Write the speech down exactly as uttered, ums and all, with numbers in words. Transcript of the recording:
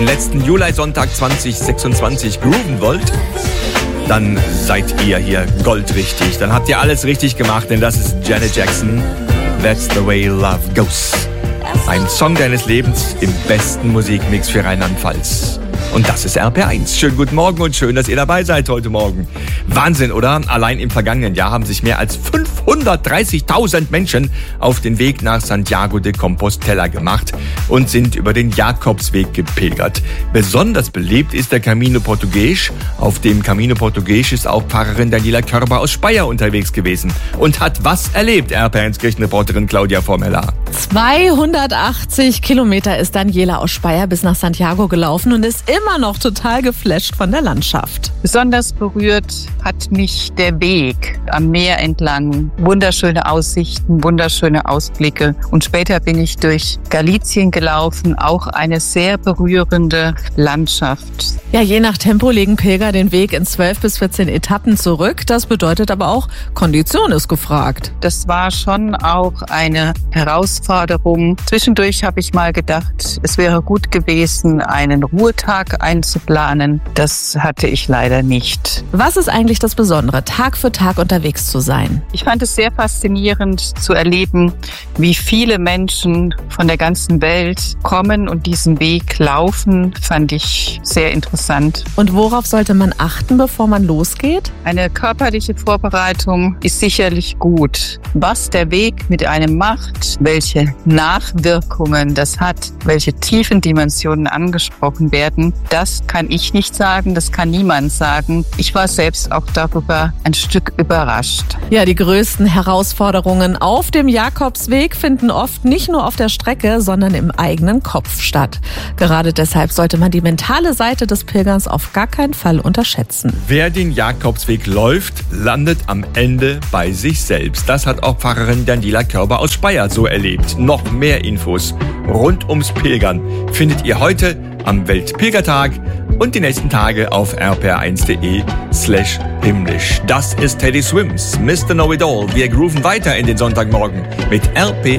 letzten Juli-Sonntag zwanzig sechsundzwanzig grooven wollt, dann seid ihr hier goldrichtig. Dann habt ihr alles richtig gemacht, denn das ist Janet Jackson. That's the way love goes. Ein Song deines Lebens im besten Musikmix für Rheinland-Pfalz. Und das ist R P R eins. Schönen guten Morgen und schön, dass ihr dabei seid heute Morgen. Wahnsinn, oder? Allein im vergangenen Jahr haben sich mehr als fünfhundertdreißigtausend Menschen auf den Weg nach Santiago de Compostela gemacht und sind über den Jakobsweg gepilgert. Besonders belebt ist der Camino Portugues. Auf dem Camino Portugues ist auch Pfarrerin Daniela Körber aus Speyer unterwegs gewesen und hat was erlebt, R P R eins Kirchenreporterin Claudia Formella. zweihundertachtzig Kilometer ist Daniela aus Speyer bis nach Santiago gelaufen und ist immer noch total geflasht von der Landschaft. Besonders berührt hat mich der Weg am Meer entlang. Wunderschöne Aussichten, wunderschöne Ausblicke. Und später bin ich durch Galizien gelaufen, auch eine sehr berührende Landschaft. Ja, je nach Tempo legen Pilger den Weg in zwölf bis vierzehn Etappen zurück. Das bedeutet aber auch, Kondition ist gefragt. Das war schon auch eine Herausforderung. Zwischendurch habe ich mal gedacht, es wäre gut gewesen, einen Ruhetag einzuplanen. Das hatte ich leider nicht. Was ist eigentlich das Besondere, Tag für Tag unterwegs zu sein? Ich fand es sehr faszinierend zu erleben, wie viele Menschen von der ganzen Welt kommen und diesen Weg laufen. Fand ich sehr interessant. Und worauf sollte man achten, bevor man losgeht? Eine körperliche Vorbereitung ist sicherlich gut. Was der Weg mit einem macht, welche Nachwirkungen das hat, welche tiefen Dimensionen angesprochen werden, das kann ich nicht sagen, das kann niemand sagen. Ich war selbst auch darüber ein Stück überrascht. Ja, die größten Herausforderungen auf dem Jakobsweg finden oft nicht nur auf der Strecke, sondern im eigenen Kopf statt. Gerade deshalb sollte man die mentale Seite des Pilgerns auf gar keinen Fall unterschätzen. Wer den Jakobsweg läuft, landet am Ende bei sich selbst. Das hat auch Pfarrerin Daniela Körber aus Speyer so erlebt. Noch mehr Infos rund ums Pilgern findet ihr heute am Weltpilgertag und die nächsten Tage auf r p r eins punkt d e slash himmlisch. Das ist Teddy Swims, Mister Know It All. Wir grooven weiter in den Sonntagmorgen mit R P